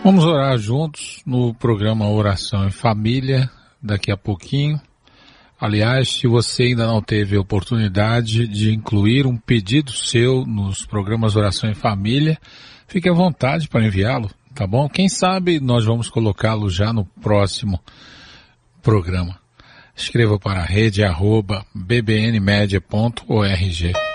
Vamos orar juntos no programa Oração em Família, daqui a pouquinho. Aliás, se você ainda não teve a oportunidade de incluir um pedido seu nos programas Oração em Família, fique à vontade para enviá-lo, tá bom? Quem sabe nós vamos colocá-lo já no próximo programa. Escreva para a rede @bbnmedia.org.